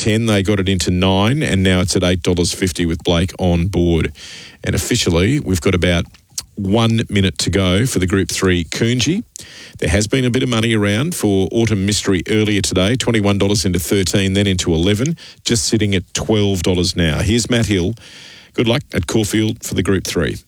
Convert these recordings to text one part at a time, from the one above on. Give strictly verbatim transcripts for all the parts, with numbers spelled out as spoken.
ten. They got it into nine, and now it's at eight dollars fifty with Blake on board. And officially, we've got about one minute to go for the Group three Coonji. There has been a bit of money around for Autumn Mystery earlier today, twenty-one dollars into thirteen, then into eleven, just sitting at twelve dollars now. Here's Matt Hill. Good luck at Caulfield for the Group three.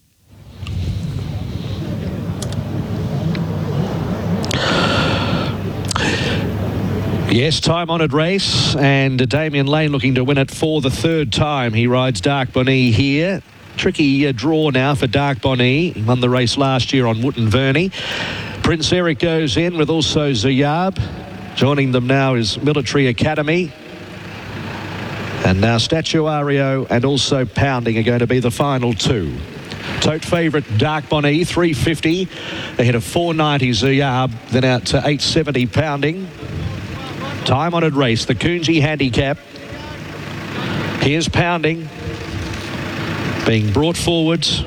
Yes, time-honoured race, and Damien Lane looking to win it for the third time. He rides Dark Bonnie here. Tricky uh, draw now for Dark Bonnie. He won the race last year on Wootton Verney. Prince Eric goes in with also Zayab. Joining them now is Military Academy. And now Statuario and also Pounding are going to be the final two. Tote favourite Dark Bonnie, three fifty. Ahead of four ninety Zayab. Then out to eight seventy Pounding. Time-honoured race, the Coonji Handicap. Here's Pounding. Being brought forwards.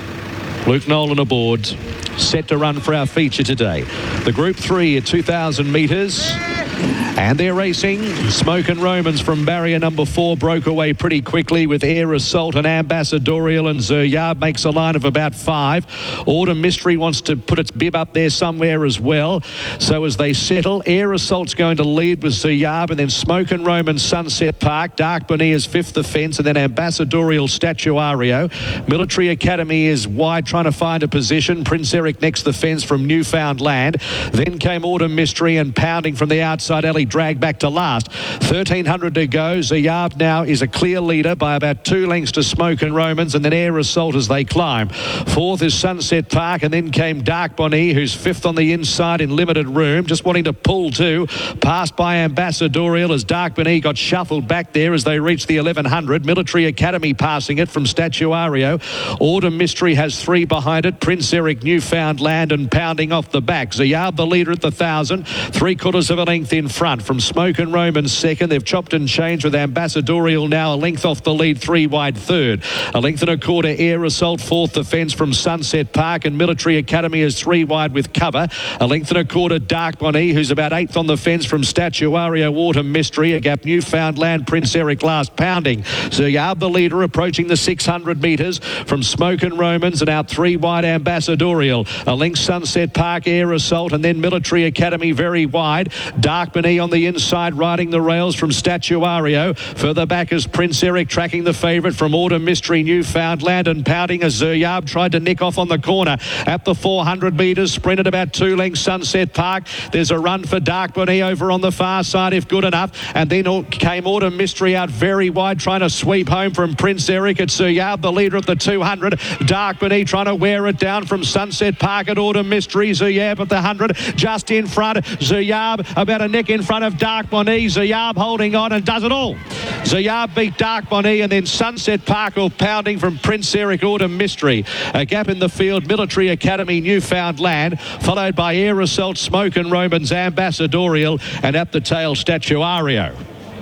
Luke Nolan aboard. Set to run for our feature today. The Group three at two thousand metres. And they're racing. Smoke and Romans from barrier number four broke away pretty quickly with Air Assault and Ambassadorial, and Zayab makes a line of about five. Autumn Mystery wants to put its bib up there somewhere as well. So as they settle, Air Assault's going to lead with Zayab, and then Smoke and Romans Sunset Park. Dark Bonnie is fifth the fence, and then Ambassadorial Statuario. Military Academy is wide trying to find a position. Prince Eric next the fence from Newfoundland. Then came Autumn Mystery and Pounding from the outside alley, dragged back to last. thirteen hundred to go. Zayab now is a clear leader by about two lengths to Smoke and Romans, and then Air Assault as they climb. Fourth is Sunset Park, and then came Dark Bonnie, who's fifth on the inside in limited room, just wanting to pull too. Passed by Ambassadorial as Dark Bonnie got shuffled back there as they reached the eleven hundred. Military Academy passing it from Statuario. Autumn Mystery has three behind it. Prince Eric, Newfoundland, and Pounding off the back. Zayab the leader at the thousand. Three quarters of a length in front from Smoke and Romans second. They've chopped and changed with Ambassadorial now a length off the lead, three wide third. A length and a quarter Air Assault fourth the fence from Sunset Park, and Military Academy is three wide with cover. A length and a quarter Dark Bonnie, who's about eighth on the fence from Statuario. Autumn Mystery, a gap Newfoundland, Prince Eric last. Pounding. Zayab the leader approaching the six hundred metres from Smoke and Romans, and out three wide Ambassadorial. A length Sunset Park, Air Assault, and then Military Academy very wide. Dark Bonnie on the inside riding the rails from Statuario. Further back is Prince Eric tracking the favourite from Autumn Mystery, Newfoundland, and Pounding as Zayab tried to nick off on the corner at the four hundred metres, sprinted about two lengths Sunset Park. There's a run for Dark Bonnie over on the far side if good enough, and then came Autumn Mystery out very wide trying to sweep home from Prince Eric. It's Zayab the leader at the two hundred. Dark Bonnie trying to wear it down from Sunset Park at Autumn Mystery. Zayab at the one hundred just in front. Zayab about a neck in front of Dark Bonnie. Zayab holding on and does it all. Zayab beat Dark Bonnie, and then Sunset Park or Pounding from Prince Eric. Autumn Mystery. A gap in the field, Military Academy, Newfoundland, followed by Air Assault, Smoke and Romans, Ambassadorial, and at the tail Statuario.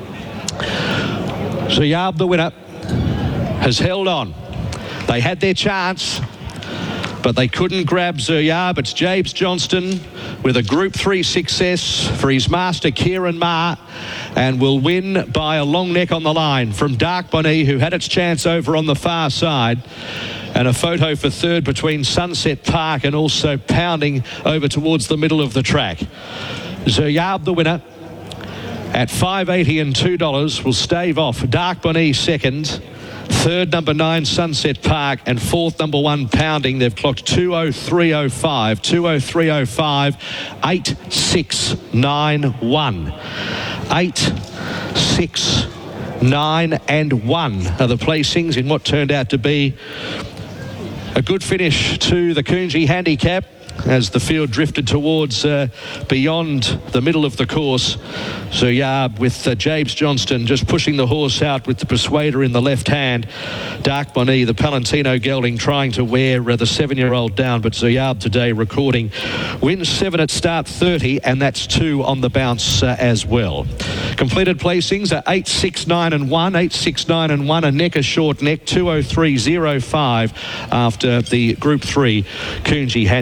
Zayab, the winner, has held on. They had their chance, but they couldn't grab Zayab. It's James Johnston with a Group three success for his master Kieran Ma, and will win by a long neck on the line from Dark Bonnie, who had its chance over on the far side. And a photo for third between Sunset Park and also Pounding over towards the middle of the track. Zayab, the winner, at five eighty and two dollars, will stave off Dark Bonnie second. Third, number nine, Sunset Park, and fourth, number one, Pounding. They've clocked two oh three oh five, two oh three oh five, eight six nine one. eight six nine and one are the placings in what turned out to be a good finish to the Coonji Handicap as the field drifted towards uh, beyond the middle of the course. Zayab with uh, James Johnston just pushing the horse out with the Persuader in the left hand. Dark Bonnie, the Palantino gelding, trying to wear uh, the seven-year-old down, but Zayab today recording wins seven at start thirty, and that's two on the bounce uh, as well. Completed placings are eight six nine and one, eight six nine and one, a neck, a short neck, two oh three oh five after the Group three Coonji Handicap.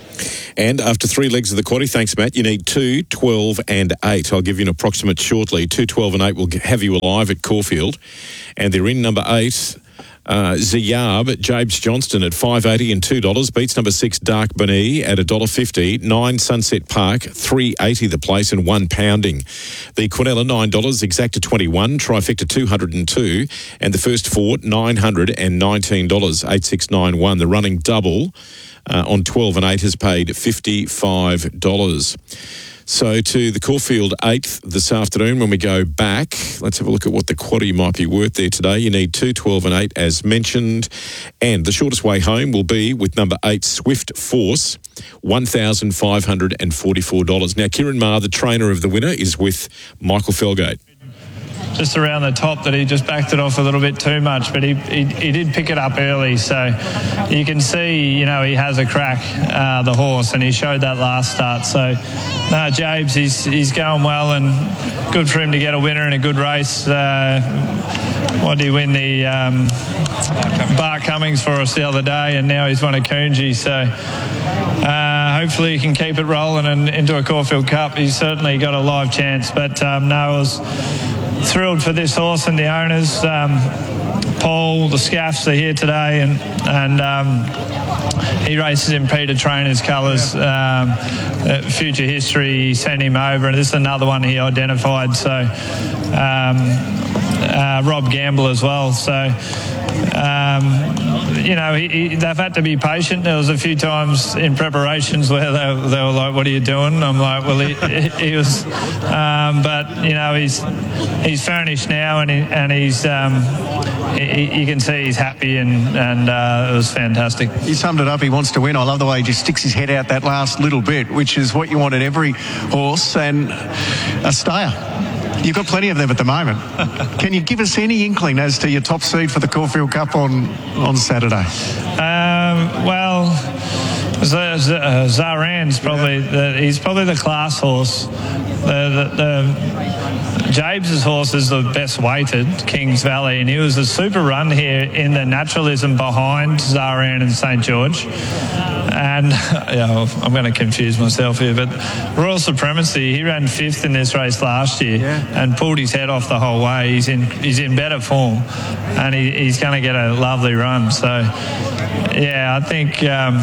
And after three legs of the quaddie, thanks, Matt, you need two, twelve and eight. I'll give you an approximate shortly. two, twelve and eight will have you alive at Caulfield. And they're in number eight, uh, Zayab, James Johnston at five eighty and two dollars. Beats number six, Dark Bunny at one dollar fifty. nine, Sunset Park, three eighty the place and one pounding. The Quinella, nine dollars. Exacta, twenty-one. Trifecta, two hundred two. And the first four, nine hundred nineteen dollars. eight six nine one. The running double Uh, on twelve and eight has paid fifty-five dollars. So to the Caulfield eighth this afternoon when we go back, let's have a look at what the quaddie might be worth there today. You need two, twelve and eight as mentioned. And the shortest way home will be with number eight, Swift Force, one thousand five hundred forty-four dollars. Now, Kieran Maher, the trainer of the winner, is with Michael Felgate. Just around the top that he just backed it off a little bit too much, but he, he, he did pick it up early, so you can see, you know, he has a crack, uh, the horse, and he showed that last start. So, no, James, he's, he's going well, and good for him to get a winner in a good race. Uh, what did he win? The um, Bart Cummings for us the other day, and now he's won a Coonji, so uh, hopefully he can keep it rolling and into a Caulfield Cup. He's certainly got a live chance, but um, no, I was thrilled for this horse and the owners. Um, Paul, the Scaffs are here today, and and um, he races in Peter Trainer's colours. Um, uh, future history, he sent him over, and this is another one he identified. So um, uh, Rob Gamble as well. So. Um, you know, he, he, they've had to be patient. There was a few times in preparations where they, they were like, "What are you doing?" I'm like, "Well, he, he was," um, but you know, he's he's furnished now, and he, and he's um, he, you can see he's happy, and and uh, it was fantastic. He summed it up. He wants to win. I love the way he just sticks his head out that last little bit, which is what you want in every horse, and a stayer. You've got plenty of them at the moment. Can you give us any inkling as to your top seed for the Caulfield Cup on, on Saturday? Um, well, Z- Z- uh, Zaran's probably the, he's probably the class horse. The, the, the James's horse is the best weighted, Kings Valley, and he was a super run here in the naturalism behind Zaran and Saint George. And you know, I'm going to confuse myself here, but Royal Supremacy, he ran fifth in this race last year, yeah, and pulled his head off the whole way. He's in he's in better form, and he, he's going to get a lovely run. So, yeah, I think um,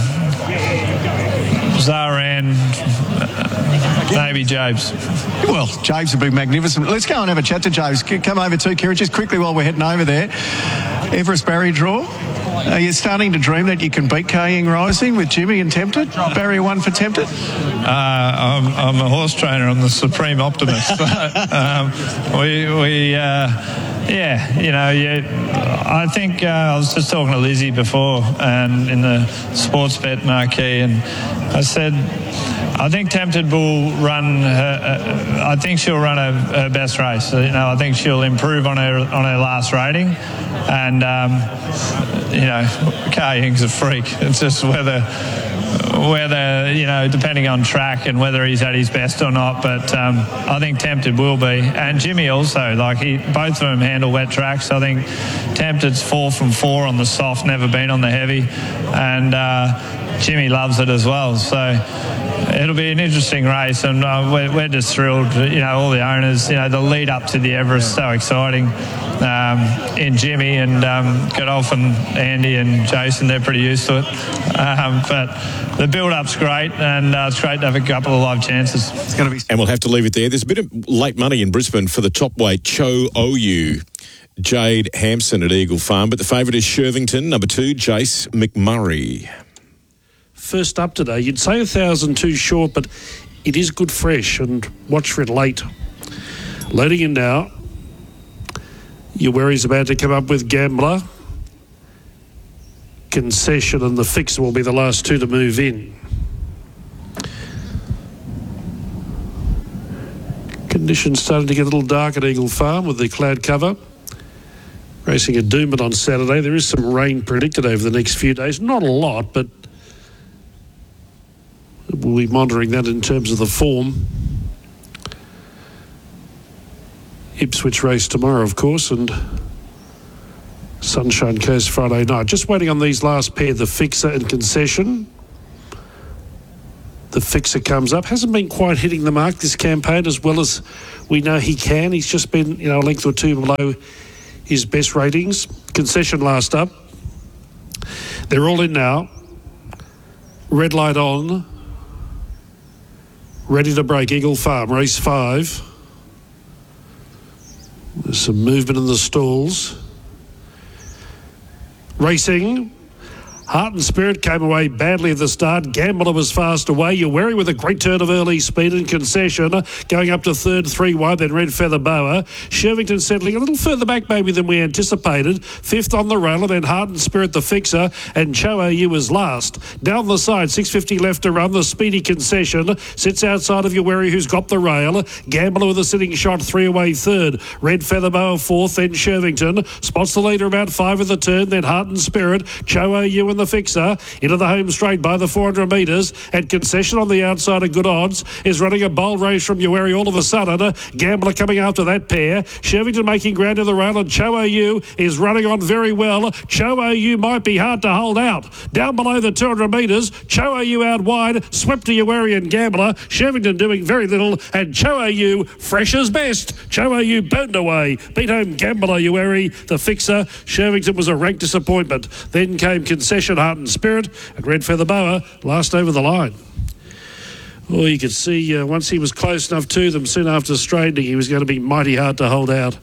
Zaran, maybe James. Well, James would be magnificent. Let's go and have a chat to James. Come over too, Kieran, just quickly while we're heading over there. Everest Barrier draw. Are you starting to dream that you can beat Kaying Rising with Jimmy and Tempted? Barrier one for Tempted? Uh, I'm, I'm a horse trainer. I'm the supreme optimist. um, we, we uh, yeah, you know, yeah, I think uh, I was just talking to Lizzie before and in the sports bet marquee, and I said, I think Tempted will run her, uh, I think she'll run her, her best race. You know, I think she'll improve on her on her last rating, and um, you know, Kaying's a freak. It's just whether whether you know, depending on track and whether he's at his best or not. But um, I think Tempted will be, and Jimmy also. Like he, both of them handle wet tracks. I think Tempted's four from four on the soft, never been on the heavy, and uh, Jimmy loves it as well. So it'll be an interesting race, and uh, we're, we're just thrilled. You know, all the owners. You know, the lead up to the Everest, so exciting. Um, in Jimmy and um, Godolphin, Andy and Jason, they're pretty used to it. Um, but the build-up's great, and uh, it's great to have a couple of live chances. It's going to be, and we'll have to leave it there. There's a bit of late money in Brisbane for the top weight Cho Oyu, Jade Hampson at Eagle Farm, but the favourite is Shervington, number two, Jace McMurray. First up today, you'd say a thousand too short, but it is good fresh, and watch for it late. Loading in now. Your worries about to come up with Gambler, Concession, and the Fixer will be the last two to move in. Conditions starting to get a little dark at Eagle Farm with the cloud cover. Racing at Doomben on Saturday. There is some rain predicted over the next few days. Not a lot, but we'll be monitoring that in terms of the form. Ipswich race tomorrow, of course, and Sunshine Coast Friday night. Just waiting on these last pair, the Fixer and Concession. The Fixer comes up. Hasn't been quite hitting the mark this campaign as well as we know he can. He's just been, you know, a length or two below his best ratings. Concession last up. They're all in now. Red light on. Ready to break. Eagle Farm, race five. There's some movement in the stalls. Racing. Heart and Spirit came away badly at the start. Gambler was fast away. You're wary with a great turn of early speed and Concession going up to third, three wide, then Red Feather Boa. Shervington settling a little further back maybe than we anticipated. Fifth on the rail, and then Heart and Spirit the Fixer, and Cho A U was last. Down the side, six fifty left to run. The speedy Concession sits outside of your wary who's got the rail. Gambler with a sitting shot, three away third. Red Feather Boa fourth, then Shervington. Spots the leader about five of the turn, then Heart and Spirit. Cho A U and the Fixer into the home straight by the four hundred metres, and Concession on the outside of good odds is running a bold race from Uweri all of a sudden. Gambler coming after that pair. Shervington making ground to the rail, and Cho A U is running on very well. Cho A U might be hard to hold out. Down below the two hundred metres, Cho A U out wide, swept to Uweri and Gambler. Shervington doing very little, and Cho A U fresh as best. Cho A U burned away, beat home Gambler, Uweri, the Fixer. Shervington was a rank disappointment. Then came Concession, Heart and Spirit, and Red Feather Boa last over the line. Well, you could see uh, once he was close enough to them, soon after straightening, he was going to be mighty hard to hold out.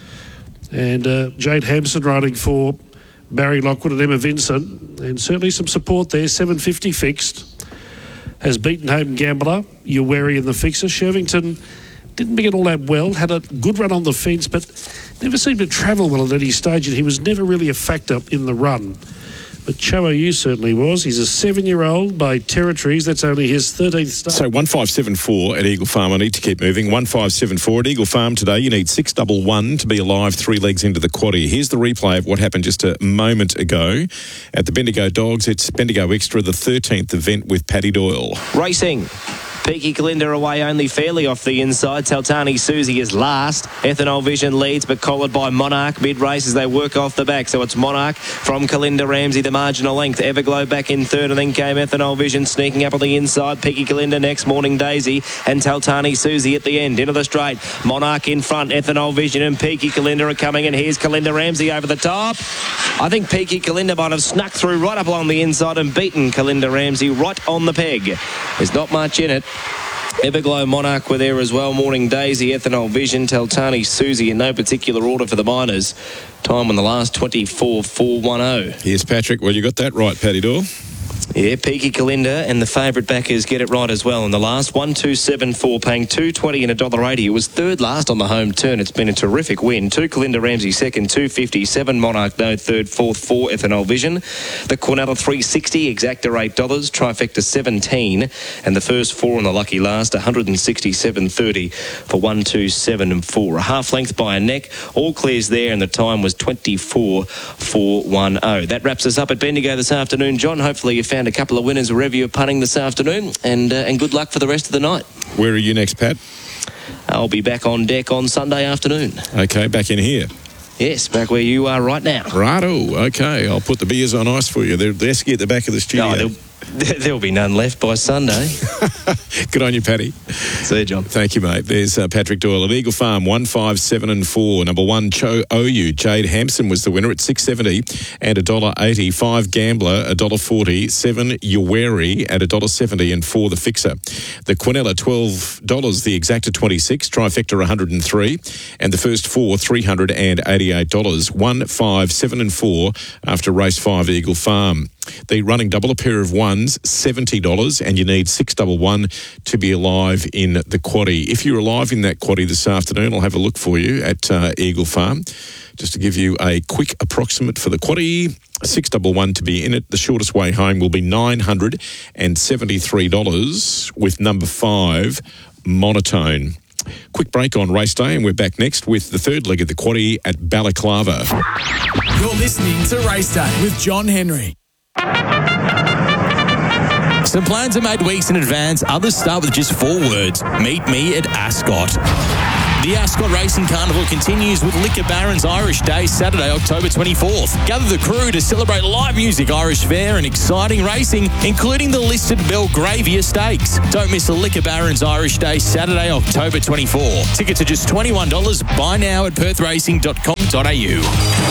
And uh, Jade Hampson riding for Barry Lockwood and Emma Vincent, and certainly some support there. seven fifty fixed, has beaten home Gambler, Uweri and the Fixer. Shervington didn't begin all that well, had a good run on the fence, but never seemed to travel well at any stage, and he was never really a factor in the run. But Cho A U certainly was. He's a seven-year-old by Territories. That's only his thirteenth start. So one five seven four at Eagle Farm. I need to keep moving. one five seven four at Eagle Farm today. You need six double one to be alive, three legs into the quaddie. Here's the replay of what happened just a moment ago at the Bendigo Dogs. It's Bendigo Extra, the thirteenth event with Paddy Doyle. Racing. Peaky Kalinda away only fairly off the inside. Taltani Susie is last. Ethanol Vision leads, but collared by Monarch mid-race as they work off the back. So it's Monarch from Kalinda Ramsey, the marginal length. Everglow back in third, and then came Ethanol Vision sneaking up on the inside. Peaky Kalinda next, Morning Daisy, and Taltani Susie at the end. Into the straight. Monarch in front. Ethanol Vision and Peaky Kalinda are coming, and here's Kalinda Ramsey over the top. I think Peaky Kalinda might have snuck through right up along the inside and beaten Kalinda Ramsey right on the peg. There's not much in it. Everglow, Monarch were there as well. Morning Daisy, Ethanol Vision, Taltani Susie in no particular order for the Miners. Time on the last twenty-four four ten. Here's Patrick. Well, you got that right, Paddy Doyle. Yeah, Peaky Kalinda and the favourite backers get it right as well. In the last, one two seven four, paying two twenty and one dollar eighty. It was third last on the home turn. It's been a terrific win. Two Kalinda Ramsey second, two fifty, seven Monarch no third, fourth, four Ethanol Vision. The Cornella three sixty, exacta eight dollars, trifecta seventeen, and the first four on the lucky last, one sixty-seven thirty for one two seven and four. A half length by a neck. All clears there, and the time was twenty-four four ten. That wraps us up at Bendigo this afternoon, John. Hopefully you found a couple of winners wherever you're punting this afternoon, and uh, and good luck for the rest of the night. Where are you next, Pat? I'll be back on deck on Sunday afternoon. Okay, back in here. Yes, back where you are right now. Righto, okay. I'll put the beers on ice for you. They're, they're esky at the back of the studio. No, there'll, there'll be none left by Sunday. Good on you, Paddy. See you, John. Thank you, mate. There's uh, Patrick Doyle at Eagle Farm, one five seven and four. Number one, Cho O U. Jade Hampson was the winner at six seventy and one dollar eighty. Five Gambler, one dollar forty. Seven Uweri at one dollar seventy, and four The Fixer. The Quinella, twelve dollars. The Exacta, twenty-six. Trifecta, one hundred three. And the first four, three hundred eighty-eight dollars. One, five, seven and four after race five, Eagle Farm. The running double, a pair of ones, seventy dollars, and you need six double one to be alive in the quaddie. If you're alive in that quaddie this afternoon, I'll have a look for you at uh, Eagle Farm. Just to give you a quick approximate for the quaddie, six double one to be in it. The shortest way home will be nine hundred seventy-three dollars with number five, Monotone. Quick break on race day, and we're back next with the third leg of the quaddie at Balaclava. You're listening to Race Day with John Henry. Some plans are made weeks in advance. Others start with just four words. Meet me at Ascot. The Ascot Racing Carnival continues with Liquor Barons Irish Day, Saturday, October twenty-fourth. Gather the crew to celebrate live music, Irish fare and exciting racing, including the listed Belgravia Stakes. Don't miss the Liquor Barons Irish Day, Saturday, October twenty-fourth. Tickets are just twenty-one dollars. Buy now at perth racing dot com dot a u.